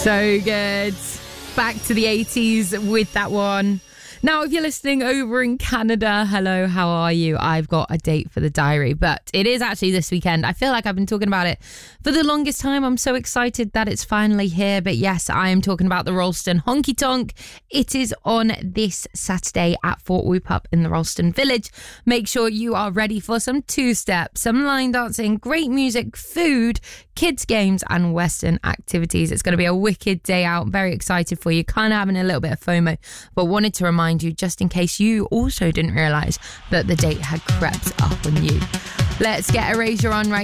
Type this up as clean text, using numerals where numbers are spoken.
So good. Back to the 80s with that one. Now, if you're listening over in Canada, hello, how are you? I've got a date for the diary, but it is actually this weekend. I feel like I've been talking about it for the longest time. I'm so excited that it's finally here. But yes, I am talking about the Rolleston Honky Tonk. It is on this Saturday at Fort Whoop Up in the Rolleston Village. Make sure you are ready for some two-step, some line dancing, great music, food, kids games and Western activities. It's going to be a wicked day out. Very excited for you. Kind of having a little bit of FOMO, but wanted to remind you just in case you also didn't realise that the date had crept up on you. Let's get Erasure on right